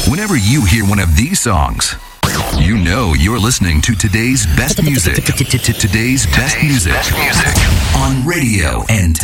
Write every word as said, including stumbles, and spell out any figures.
Whenever you hear one of these songs, you know you're listening to today's best music. Today's best music on radio and